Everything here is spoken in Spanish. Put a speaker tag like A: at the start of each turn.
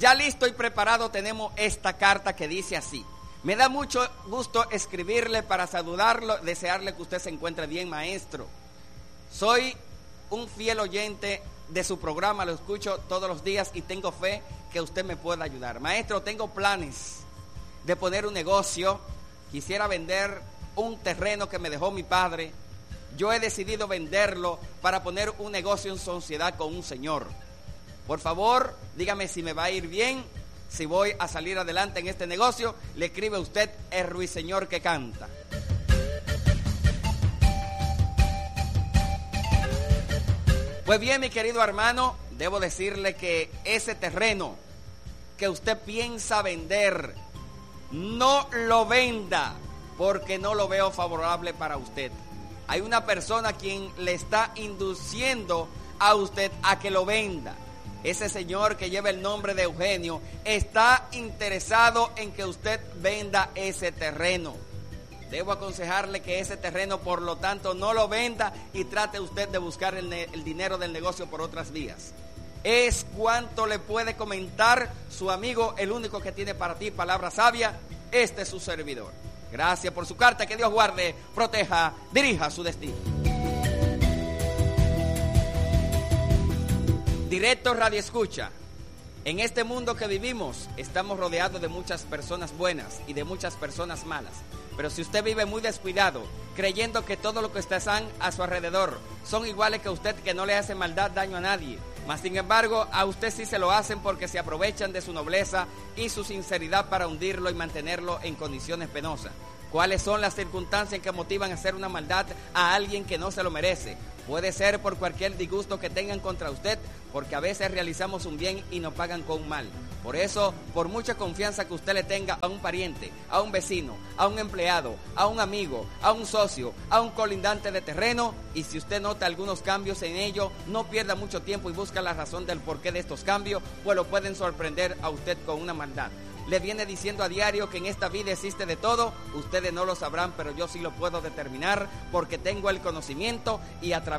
A: Ya listo y preparado tenemos esta carta que dice así. Me da mucho gusto escribirle para saludarlo, desearle que usted se encuentre bien, maestro. Soy un fiel oyente de su programa, lo escucho todos los días y tengo fe que usted me pueda ayudar. Maestro, tengo planes de poner un negocio. Quisiera vender un terreno que me dejó mi padre. Yo he decidido venderlo para poner un negocio en sociedad con un señor. Por favor, dígame si me va a ir bien, si voy a salir adelante en este negocio. Le escribe usted el ruiseñor que canta. Pues bien, mi querido hermano, debo decirle que ese terreno que usted piensa vender, no lo venda, porque no lo veo favorable para usted. Hay una persona quien le está induciendo a usted a que lo venda. Ese señor que lleva el nombre de Eugenio está interesado en que usted venda ese terreno. Debo aconsejarle que ese terreno, por lo tanto, no lo venda y trate usted de buscar el dinero del negocio por otras vías. Es cuanto le puede comentar su amigo, el único que tiene para ti palabra sabia, este es su servidor. Gracias por su carta, que Dios guarde, proteja, dirija su destino. Directo Radio Escucha. En este mundo que vivimos, estamos rodeados de muchas personas buenas y de muchas personas malas. Pero si usted vive muy descuidado, creyendo que todo lo que están a su alrededor son iguales que usted, que no le hace maldad, daño a nadie, mas sin embargo a usted sí se lo hacen porque se aprovechan de su nobleza y su sinceridad para hundirlo y mantenerlo en condiciones penosas. ¿Cuáles son las circunstancias que motivan a hacer una maldad a alguien que no se lo merece? Puede ser por cualquier disgusto que tengan contra usted, porque a veces realizamos un bien y nos pagan con un mal. Por eso, por mucha confianza que usted le tenga a un pariente, a un vecino, a un empleado, a un amigo, a un socio, a un colindante de terreno, y si usted nota algunos cambios en ello, no pierda mucho tiempo y busca la razón del porqué de estos cambios, pues lo pueden sorprender a usted con una maldad. Le viene diciendo a diario que en esta vida existe de todo. Ustedes no lo sabrán, pero yo sí lo puedo determinar porque tengo el conocimiento y a través